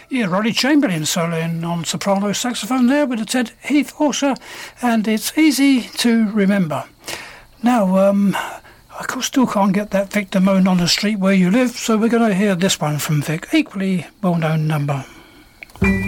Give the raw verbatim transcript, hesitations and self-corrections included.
Yeah, Roddy Chamberlain soloing on soprano saxophone there with the Ted Heath Orchestra, and it's easy to remember. Now, um, I still can't get that Vic Damone On the Street Where You Live, so we're going to hear this one from Vic, equally well-known number.